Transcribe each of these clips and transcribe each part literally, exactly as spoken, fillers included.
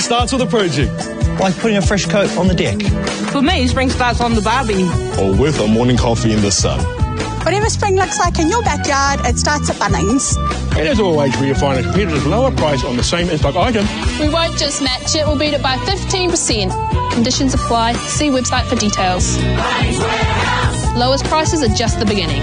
starts with a project. Like putting a fresh coat on the deck. For me, spring starts on the barbie. Or with a morning coffee in the sun. Whatever spring looks like in your backyard, it starts at Bunnings. And as always, we find a competitive lower price on the same in-stock item. We won't just match it, we'll beat it by fifteen percent. Conditions apply. See website for details. Lowest prices are just the beginning.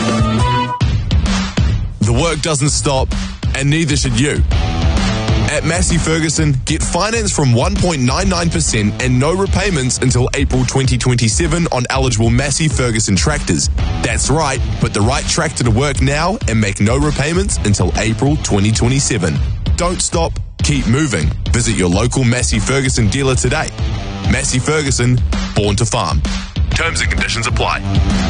The work doesn't stop, and neither should you. At Massey Ferguson, get finance from one point nine nine percent and no repayments until April twenty twenty-seven on eligible Massey Ferguson tractors. That's right, put the right tractor to work now and make no repayments until April twenty twenty-seven. Don't stop, keep moving. Visit your local Massey Ferguson dealer today. Massey Ferguson, born to farm. Terms and conditions apply.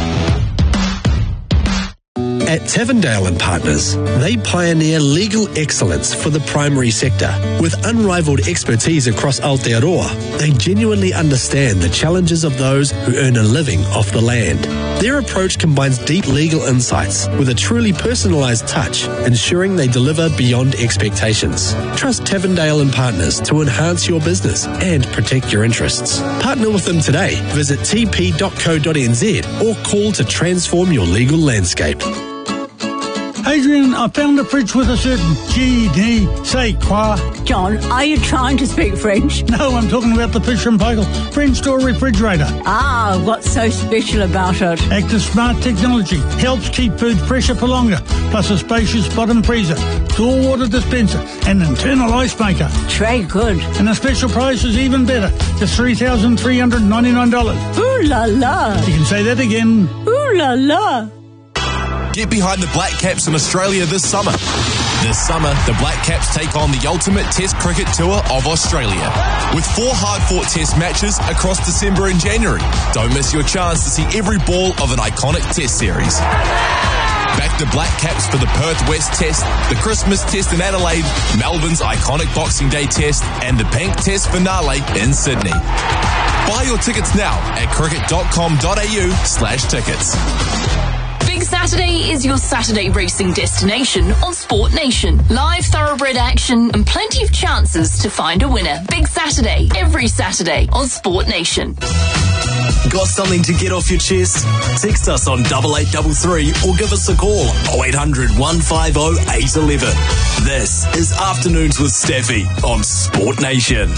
At Tavendale and Partners, they pioneer legal excellence for the primary sector. With unrivaled expertise across Aotearoa, they genuinely understand the challenges of those who earn a living off the land. Their approach combines deep legal insights with a truly personalised touch, ensuring they deliver beyond expectations. Trust Tavendale and Partners to enhance your business and protect your interests. Partner with them today. Visit t p dot co dot n z or call to transform your legal landscape. Adrian, I found a fridge with a certain G D. Say quoi? John, are you trying to speak French? No, I'm talking about the Fisher and Paykel French door refrigerator. Ah, what's so special about it? Active Smart technology helps keep food fresher for longer, plus a spacious bottom freezer, door water dispenser, and internal ice maker. Très good. And the special price is even better, just three thousand three hundred ninety-nine dollars. Ooh la la. You can say that again. Ooh la la. Get behind the Black Caps in Australia this summer. This summer, the Black Caps take on the ultimate Test cricket tour of Australia, with four hard-fought Test matches across December and January. Don't miss your chance to see every ball of an iconic Test series. Back the Black Caps for the Perth West Test, the Christmas Test in Adelaide, Melbourne's iconic Boxing Day Test, and the Bank Test finale in Sydney. Buy your tickets now at cricket dot com dot a u slash tickets. Big Saturday is your Saturday racing destination on Sport Nation. Live thoroughbred action and plenty of chances to find a winner. Big Saturday, every Saturday on Sport Nation. Got something to get off your chest? Text us on double eight double three or give us a call oh eight hundred, one five oh, eight one one. This is Afternoons with Steffi on Sport Nation.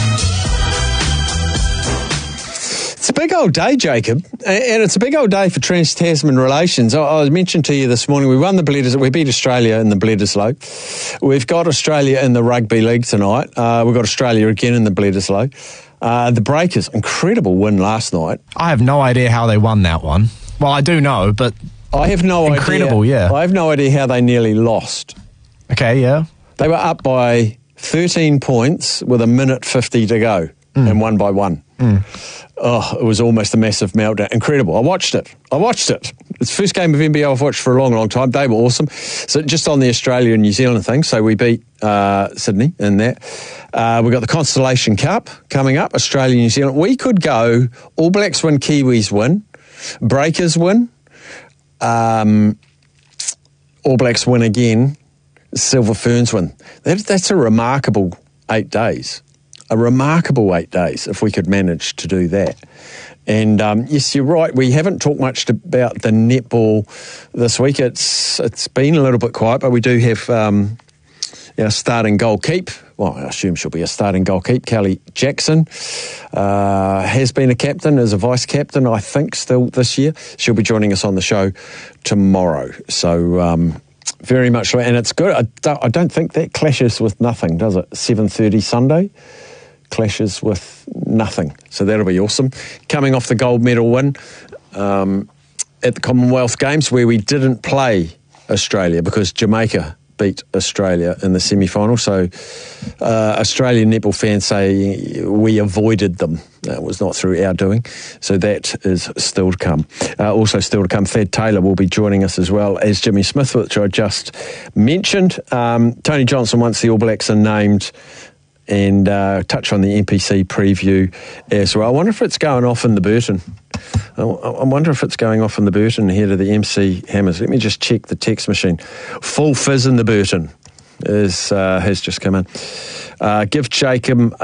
It's a big old day, Jacob, and it's a big old day for Trans-Tasman relations. I mentioned to you this morning, we won the Bledisloe, we beat Australia in the Bledisloe. We've got Australia in the Rugby League tonight. Uh, we've got Australia again in the Bledisloe. Uh, the Breakers, incredible win last night. I have no idea how they won that one. Well, I do know, but I have no incredible, idea. Incredible, yeah. I have no idea how they nearly lost. Okay, yeah. They were up by thirteen points with a minute fifty to go mm. and won by one. Mm. Oh, it was almost a massive meltdown. Incredible. I watched it. I watched it. It's the first game of N B A I've watched for a long, long time. They were awesome. So just on the Australia and New Zealand thing, so we beat uh, Sydney in that. Uh, we've got the Constellation Cup coming up, Australia, New Zealand. We could go All Blacks win, Kiwis win, Breakers win, um, All Blacks win again, Silver Ferns win. That, that's a remarkable eight days. A remarkable eight days if we could manage to do that. And um, yes, you're right, we haven't talked much about the netball this week. It's It's been a little bit quiet, but we do have um, our starting goalkeep. Well, I assume she'll be a starting goalkeep. Kelly Jackson uh, has been a captain, as a vice-captain, I think, still this year. She'll be joining us on the show tomorrow. So um, very much so. And it's good. I don't, I don't think that clashes with nothing, does it? seven thirty Sunday. Clashes with nothing. So that'll be awesome. Coming off the gold medal win um, at the Commonwealth Games, where we didn't play Australia because Jamaica beat Australia in the semi-final. So uh, Australian netball fans say we avoided them. It was not through our doing. So that is still to come. Uh, also still to come, Thad Taylor will be joining us as well as Jimmy Smith, which I just mentioned. Um, Tony Johnson, once the All Blacks are named, and uh, touch on the N P C preview as well. I wonder if it's going off in the Burton. I wonder if it's going off in the Burton ahead of the M C Hammers. Let me just check the text machine. Full fizz in the Burton is, uh, has just come in. Uh, give Jacob